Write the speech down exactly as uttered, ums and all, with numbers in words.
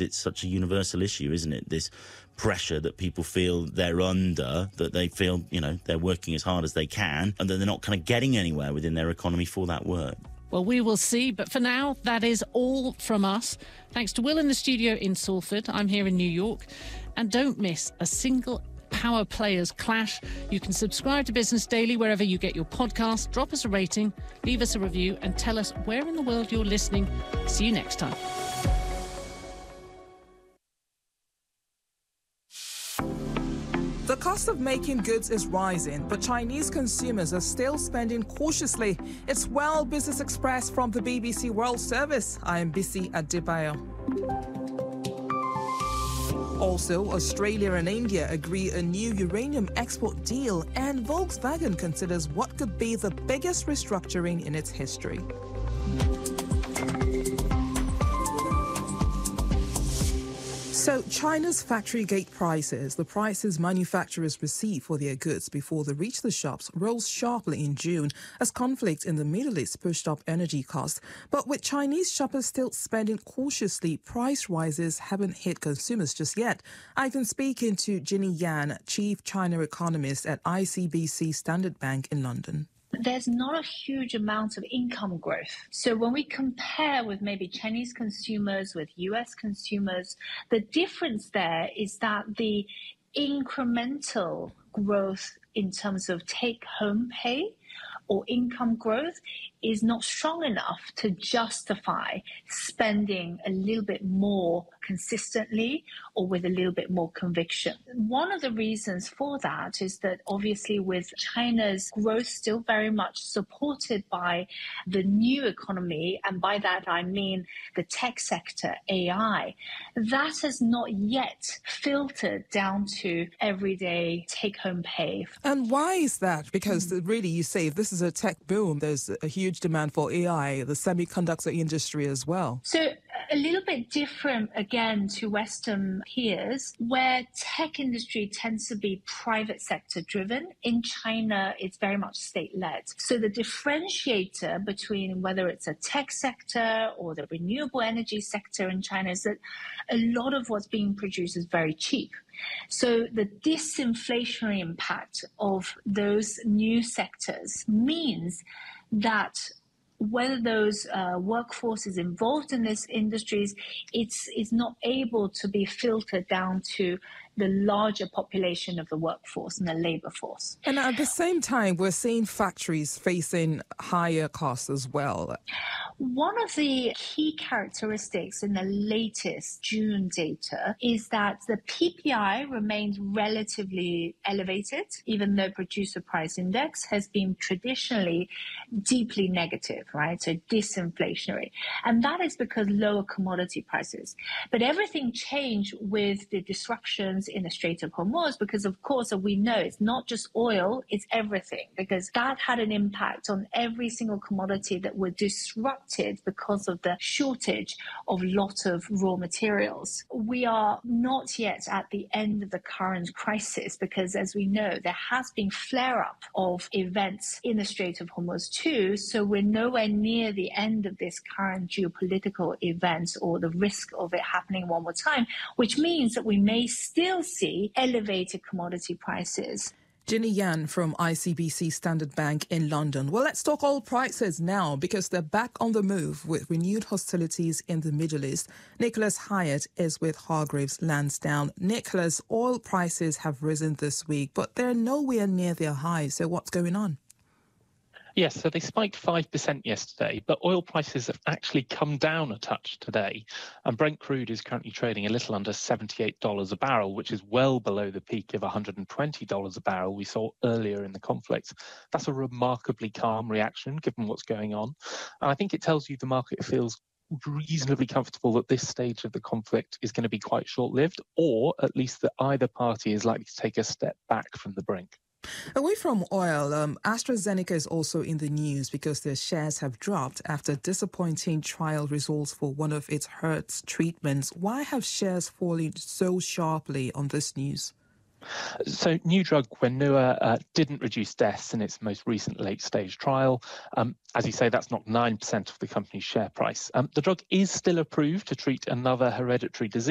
it's such a universal issue, isn't it? This pressure that people feel they're under, that they feel, you know, they're working as hard as they can, and that they're not kind of getting anywhere within their economy for that work. Well, we will see. But for now, that is all from us. Thanks to Will in the studio in Salford. I'm here in New York. And don't miss a single Power Players Clash. You can subscribe to Business Daily wherever you get your podcast. Drop us a rating, leave us a review, and tell us where in the world you're listening. See you next time. The cost of making goods is rising, but Chinese consumers are still spending cautiously. It's World Business Express from the B B C World Service. I am Bisi Adebayo. Also, Australia and India agree a new uranium export deal, and Volkswagen considers what could be the biggest restructuring in its history. So, China's factory gate prices, the prices manufacturers receive for their goods before they reach the shops, rose sharply in June as conflict in the Middle East pushed up energy costs. But with Chinese shoppers still spending cautiously, price rises haven't hit consumers just yet. I've been speaking to Ginny Yan, Chief China Economist at I C B C Standard Bank in London. There's not a huge amount of income growth. So when we compare with maybe Chinese consumers with U S consumers, the difference there is that the incremental growth in terms of take-home pay or income growth is not strong enough to justify spending a little bit more consistently or with a little bit more conviction. One of the reasons for that is that obviously with China's growth still very much supported by the new economy, and by that I mean the tech sector, A I, that has not yet filtered down to everyday take-home pay. And why is that? Because mm. really, you say this is a tech boom, there's a huge demand for A I, the semiconductor industry as well. So a little bit different, again, to Western peers, where tech industry tends to be private sector driven. In China, it's very much state-led. So the differentiator between whether it's a tech sector or the renewable energy sector in China is that a lot of what's being produced is very cheap. So the disinflationary impact of those new sectors means that whether those uh, workforce is involved in these industries, it's, it's not able to be filtered down to the larger population of the workforce and the labor force. And at the same time, we're seeing factories facing higher costs as well. One of the key characteristics in the latest June data is that the P P I remains relatively elevated, even though producer price index has been traditionally deeply negative, right? So disinflationary. And that is because lower commodity prices. But everything changed with the disruptions in the Strait of Hormuz, because of course we know it's not just oil, it's everything, because that had an impact on every single commodity that were disrupted because of the shortage of lot of raw materials. We are not yet at the end of the current crisis, because as we know, there has been flare-up of events in the Strait of Hormuz too, so we're nowhere near the end of this current geopolitical event or the risk of it happening one more time, which means that we may still see elevated commodity prices. Ginny Yan from I C B C Standard Bank in London. Well, let's talk oil prices now, because they're back on the move with renewed hostilities in the Middle East. Nicholas Hyatt is with Hargreaves Lansdown. Nicholas, oil prices have risen this week, but they're nowhere near their highs. So what's going on? Yes, so they spiked five percent yesterday, but oil prices have actually come down a touch today. And Brent crude is currently trading a little under seventy-eight dollars a barrel, which is well below the peak of one hundred twenty dollars a barrel we saw earlier in the conflict. That's a remarkably calm reaction, given what's going on. And I think it tells you the market feels reasonably comfortable that this stage of the conflict is going to be quite short-lived, or at least that either party is likely to take a step back from the brink. Away from oil, um, AstraZeneca is also in the news because their shares have dropped after disappointing trial results for one of its H E R T treatments. Why have shares fallen so sharply on this news? So new drug Wainua uh, didn't reduce deaths in its most recent late-stage trial. Um, as you say, that's knocked nine percent of the company's share price. Um, the drug is still approved to treat another hereditary disease.